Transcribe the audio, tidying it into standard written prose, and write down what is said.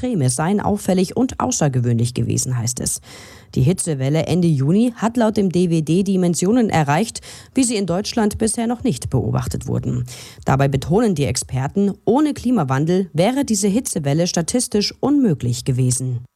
Extreme seien auffällig und außergewöhnlich gewesen, heißt es. Die Hitzewelle Ende Juni hat laut dem DWD Dimensionen erreicht, wie sie in Deutschland bisher noch nicht beobachtet wurden. Dabei betonen die Experten, ohne Klimawandel wäre diese Hitzewelle statistisch unmöglich gewesen.